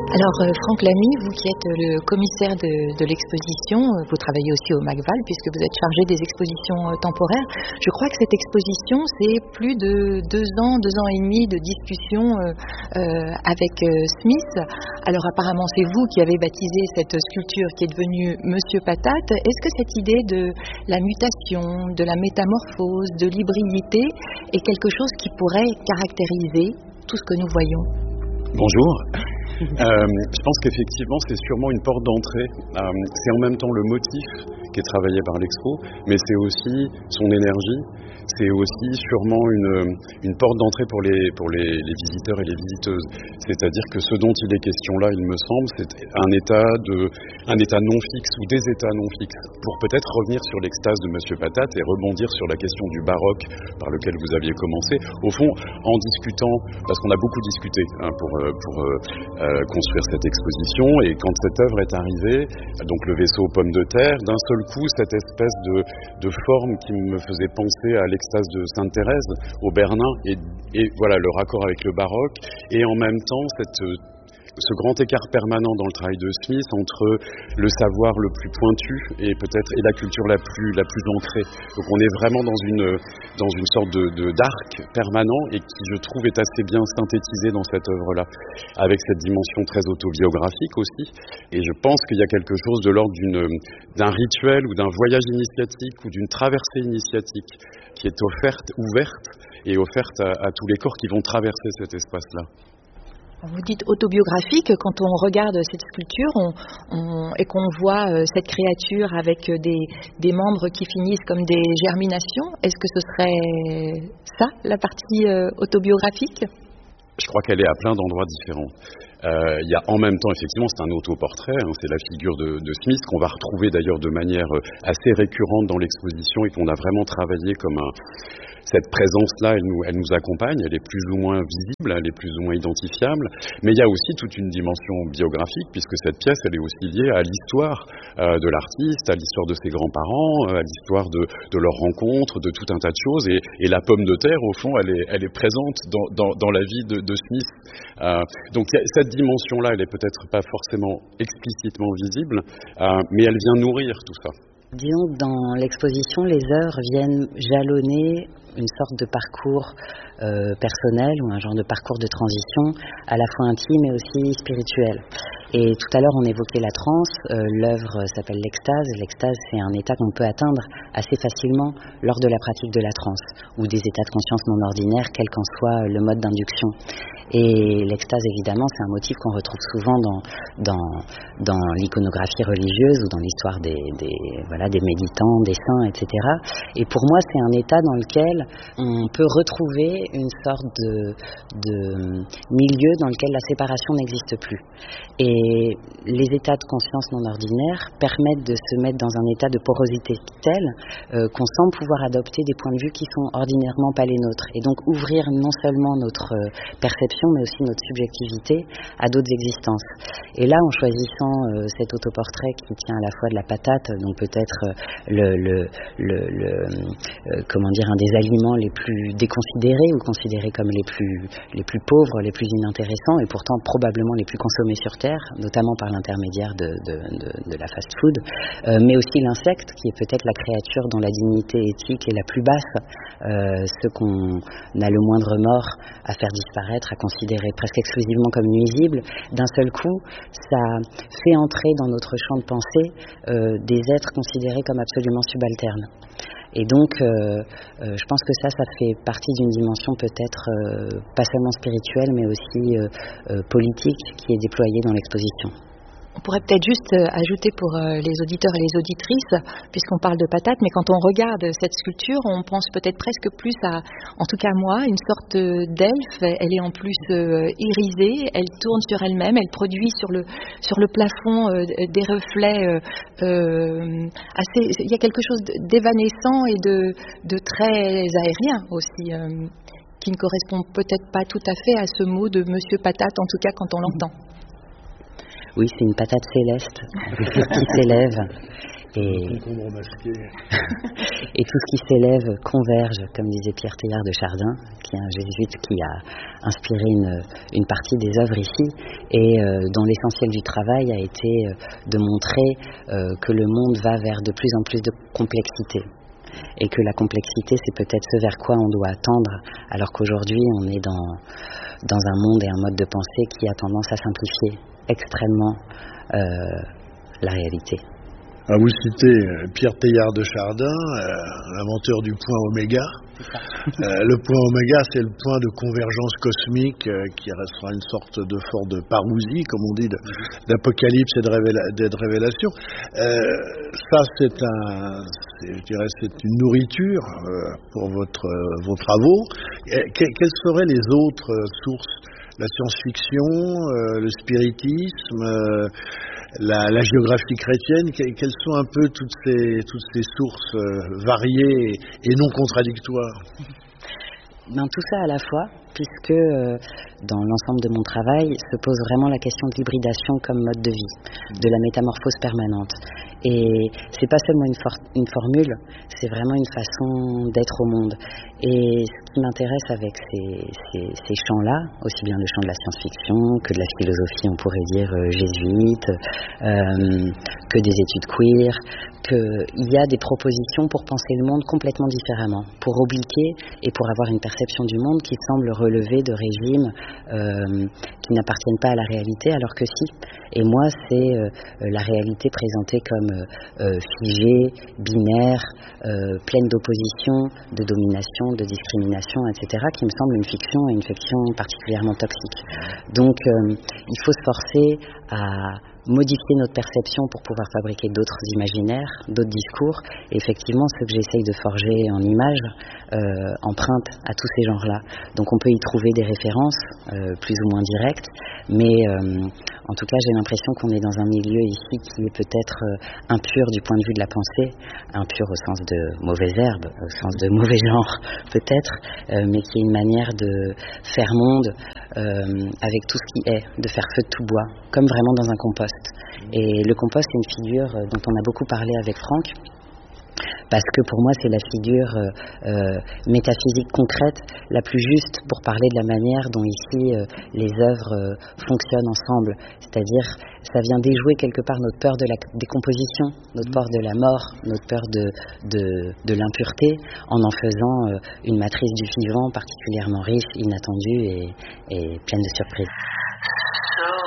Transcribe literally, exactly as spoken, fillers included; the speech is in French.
Alors euh, Franck Lamy, vous qui êtes le commissaire de, de l'exposition, euh, vous travaillez aussi au MACVAL puisque vous êtes chargé des expositions euh, temporaires. Je crois que cette exposition, c'est plus de deux ans, deux ans et demi de discussion euh, euh, avec euh, Smith. Alors apparemment c'est vous qui avez baptisé cette sculpture qui est devenue Monsieur Patate. Est-ce que cette idée de la mutation, de la métamorphose, de l'hybridité est quelque chose qui pourrait caractériser tout ce que nous voyons ? Bonjour. Euh, je pense qu'effectivement c'est sûrement une porte d'entrée. Euh, c'est en même temps le motif qui est travaillé par l'expo, mais c'est aussi son énergie, c'est aussi sûrement une, une porte d'entrée pour, les, pour les, les visiteurs et les visiteuses. C'est-à-dire que ce dont il est question là, il me semble, c'est un état, de, un état non fixe ou des états non fixes, pour peut-être revenir sur l'extase de Monsieur Patate et rebondir sur la question du baroque par lequel vous aviez commencé. Au fond, en discutant, parce qu'on a beaucoup discuté hein, pour, pour euh, Euh, construire cette exposition, et quand cette œuvre est arrivée, donc le vaisseau pomme de terre, d'un seul coup cette espèce de, de forme qui me faisait penser à l'extase de Sainte-Thérèse au Bernin, et, et voilà le raccord avec le baroque, et en même temps cette ce grand écart permanent dans le travail de Smith entre le savoir le plus pointu et peut-être et la culture la plus la plus ancrée. Donc on est vraiment dans une dans une sorte de, de d'arc permanent et qui je trouve est assez bien synthétisé dans cette œuvre-là, avec cette dimension très autobiographique aussi. Et je pense qu'il y a quelque chose de l'ordre d'une d'un rituel ou d'un voyage initiatique ou d'une traversée initiatique qui est offerte, ouverte et offerte à, à tous les corps qui vont traverser cet espace-là. Vous dites autobiographique, quand on regarde cette sculpture on, on, et qu'on voit euh, cette créature avec des, des membres qui finissent comme des germinations, est-ce que ce serait ça, la partie euh, autobiographique ? Je crois qu'elle est à plein d'endroits différents. Euh, il y a en même temps, effectivement, c'est un autoportrait, hein, c'est la figure de, de Smith qu'on va retrouver d'ailleurs de manière assez récurrente dans l'exposition et qu'on a vraiment travaillé comme un... Cette présence-là, elle nous, elle nous accompagne, elle est plus ou moins visible, elle est plus ou moins identifiable, mais il y a aussi toute une dimension biographique, puisque cette pièce, elle est aussi liée à l'histoire euh, de l'artiste, à l'histoire de ses grands-parents, euh, à l'histoire de, de leurs rencontres, de tout un tas de choses, et, et la pomme de terre, au fond, elle est, elle est présente dans, dans, dans la vie de, de Smith. Euh, donc cette dimension-là, elle est peut-être pas forcément explicitement visible, euh, mais elle vient nourrir tout ça. Disons que dans l'exposition, les œuvres viennent jalonner une sorte de parcours euh, personnel ou un genre de parcours de transition à la fois intime et aussi spirituel. Et tout à l'heure on évoquait la transe, euh, l'œuvre s'appelle l'extase. L'extase c'est un état qu'on peut atteindre assez facilement lors de la pratique de la transe ou des états de conscience non ordinaires, quel qu'en soit le mode d'induction. Et l'extase évidemment c'est un motif qu'on retrouve souvent dans, dans, dans l'iconographie religieuse ou dans l'histoire des, des, voilà, des méditants, des saints, et cetera. Et pour moi c'est un état dans lequel on peut retrouver une sorte de, de milieu dans lequel la séparation n'existe plus. Et les états de conscience non ordinaires permettent de se mettre dans un état de porosité tel euh, qu'on semble pouvoir adopter des points de vue qui sont ordinairement pas les nôtres. Et donc ouvrir non seulement notre euh, perception, mais aussi notre subjectivité à d'autres existences. Et là, en choisissant euh, cet autoportrait qui tient à la fois de la patate, donc peut-être euh, le, le, le, le euh, comment dire, un des aliments les plus déconsidérés ou considérés comme les plus, les plus pauvres, les plus inintéressants et pourtant probablement les plus consommés sur Terre, notamment par l'intermédiaire de, de, de, de la fast-food, euh, mais aussi l'insecte qui est peut-être la créature dont la dignité éthique est la plus basse, euh, ce qu'on a le moindre remords à faire disparaître, à considérer presque exclusivement comme nuisible. D'un seul coup, ça fait entrer dans notre champ de pensée euh, des êtres considérés comme absolument subalternes. Et donc, euh, euh, je pense que ça, ça fait partie d'une dimension peut-être euh, pas seulement spirituelle, mais aussi euh, euh, politique qui est déployée dans l'exposition. On pourrait peut-être juste ajouter pour les auditeurs et les auditrices, puisqu'on parle de patate, mais quand on regarde cette sculpture, on pense peut-être presque plus à, en tout cas moi, une sorte d'elfe. Elle est en plus irisée, elle tourne sur elle-même, elle produit sur le, sur le plafond des reflets euh, assez... Il y a quelque chose d'évanescent et de, de très aérien aussi, euh, qui ne correspond peut-être pas tout à fait à ce mot de Monsieur Patate, en tout cas quand on l'entend. Oui, c'est une patate céleste qui s'élève. Et, et tout ce qui s'élève converge, comme disait Pierre Teilhard de Chardin, qui est un jésuite qui a inspiré une, une partie des œuvres ici, et euh, dont l'essentiel du travail a été euh, de montrer euh, que le monde va vers de plus en plus de complexité. Et que la complexité, c'est peut-être ce vers quoi on doit tendre, alors qu'aujourd'hui, on est dans, dans un monde et un mode de pensée qui a tendance à simplifier extrêmement euh, la réalité. Ah, vous citez Pierre Teilhard de Chardin, euh, l'inventeur du point oméga. Euh, le point oméga, c'est le point de convergence cosmique euh, qui restera une sorte de forme de parousie, comme on dit, de, d'apocalypse et de, révéla- de révélation. Euh, ça, c'est un, c'est, je dirais, c'est une nourriture euh, pour votre, euh, vos travaux. Et, que, quelles seraient les autres euh, sources? La science-fiction, euh, le spiritisme, euh, la, la géographie chrétienne, que, quelles sont un peu toutes ces, toutes ces sources euh, variées et, et non contradictoires? Ben, tout ça à la fois, puisque euh, dans l'ensemble de mon travail se pose vraiment la question de l'hybridation comme mode de vie, de la métamorphose permanente. Et c'est pas seulement une, for- une formule, c'est vraiment une façon d'être au monde. Et ce qui m'intéresse avec ces, ces, ces champs-là, aussi bien le champ de la science-fiction que de la philosophie, on pourrait dire euh, jésuite, euh, que des études queer, qu'il y a des propositions pour penser le monde complètement différemment, pour obliquer et pour avoir une perception du monde qui semble relever de régimes euh, qui n'appartiennent pas à la réalité, alors que si. Et moi, c'est euh, la réalité présentée comme euh, figée, binaire, euh, pleine d'opposition, de domination, de discrimination, et cetera, qui me semble une fiction et une fiction particulièrement toxique. Donc, euh, il faut se forcer à modifier notre perception pour pouvoir fabriquer d'autres imaginaires, d'autres discours. Et effectivement, ce que j'essaye de forger en images euh, emprunte à tous ces genres-là. Donc on peut y trouver des références euh, plus ou moins directes, mais euh, en tout cas, j'ai l'impression qu'on est dans un milieu ici qui est peut-être euh, impur du point de vue de la pensée, impur au sens de mauvaise herbe, au sens de mauvais genre peut-être, euh, mais qui est une manière de faire monde euh, avec tout ce qui est, de faire feu de tout bois, comme vraiment dans un compost. Et le compost est une figure dont on a beaucoup parlé avec Franck, parce que pour moi c'est la figure euh, euh, métaphysique concrète la plus juste pour parler de la manière dont ici euh, les œuvres euh, fonctionnent ensemble, c'est-à-dire ça vient déjouer quelque part notre peur de la décomposition, notre peur de la mort, notre peur de, de, de l'impureté, en en faisant euh, une matrice du vivant particulièrement riche, inattendue et, et pleine de surprises.